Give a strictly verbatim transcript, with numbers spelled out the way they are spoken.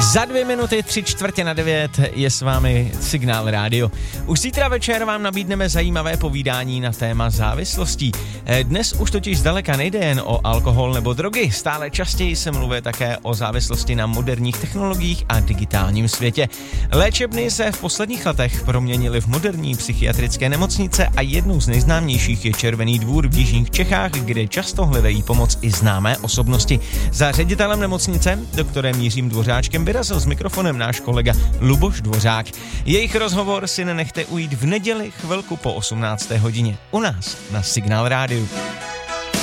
Za dvě minuty, tři čtvrtě na devět je s vámi Signál Rádio. Už zítra večer vám nabídneme zajímavé povídání na téma závislostí. Dnes už totiž zdaleka nejde jen o alkohol nebo drogy, stále častěji se mluví také o závislosti na moderních technologiích a digitálním světě. Léčebny se v posledních letech proměnily v moderní psychiatrické nemocnice a jednou z nejznámějších je Červený dvůr v jižních Čechách, kde často hledají pomoc i známé osobnosti. Za ředitelem nemocnice, doktorem Jiřím Dvořáčkem, vyrazil s mikrofonem náš kolega Luboš Dvořák. Jejich rozhovor si nenechte ujít v neděli chvilku po osmnácté hodině u nás na Signál Rádiu.